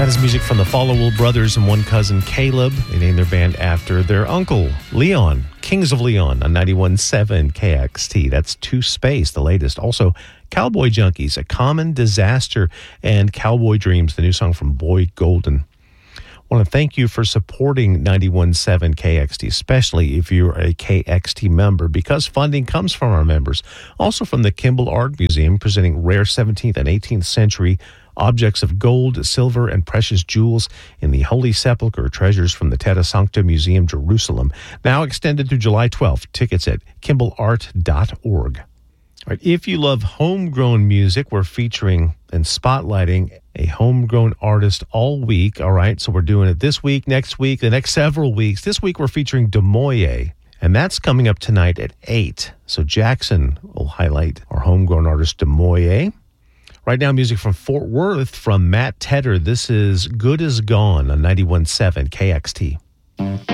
That is music from the Followell brothers and one cousin Caleb. They named their band after their uncle, Leon, Kings of Leon, on 91.7 KXT. That's Two Space, the latest. Also, Cowboy Junkies, A Common Disaster, and Cowboy Dreams, the new song from Boyd Golden. I want to thank you for supporting 91.7 KXT, especially if you're a KXT member, because funding comes from our members. Also from the Kimball Art Museum, presenting rare 17th and 18th century objects of gold, silver, and precious jewels in the Holy Sepulchre, treasures from the Terra Sancta Museum, Jerusalem. Now extended through July 12th. Tickets at kimballart.org. All right, if you love homegrown music, we're featuring and spotlighting a homegrown artist all week. All right, so we're doing it this week, next week, the next several weeks. This week we're featuring Demoye, and that's coming up tonight at 8. So Jackson will highlight our homegrown artist Demoye. Right now, music from Fort Worth from Matt Tedder. This is Good Is Gone on 91.7 KXT.